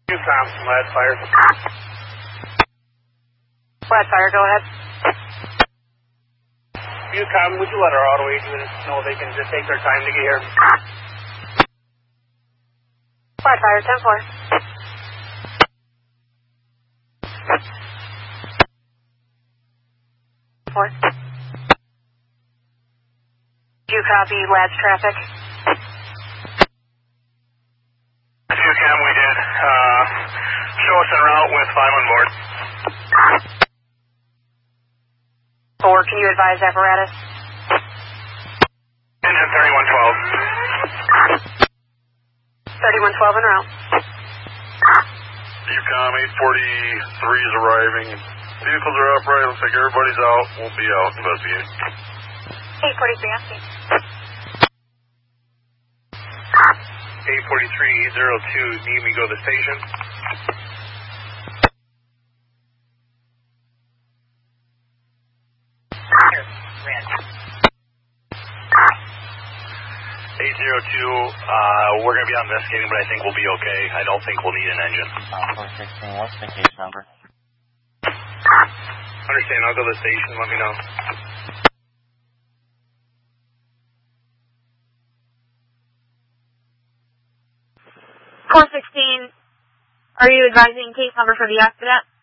UCOM, Lad Fire. Lad Fire, go ahead. UCOM, would you let our auto agents know they can just take their time to get here? Lad Fire, 10-4. Do you copy Lad's traffic? UCOM, we did. Show us en route with 5 on board. 4, can you advise apparatus? Engine 3112. 3112 en route. UCOM 843 is arriving. Vehicles are upright. Looks like everybody's out. We'll be out investigating. 843, asking. 843-802, need me go to the station? Ran. 802, we're going to be out investigating, but I think we'll be okay. I don't think we'll need an engine. 416, what's the case number? Understand, I'll go to the station, let me know. Are you advising case number for the accident?